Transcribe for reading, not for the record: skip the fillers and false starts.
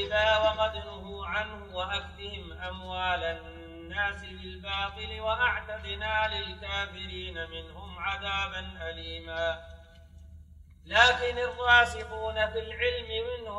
الربا وقد نهوا عنه وأكلهم أموال الناس بالباطل وأعتدنا للكافرين منهم عذابا أليما. لكن الراسخون في العلم منهم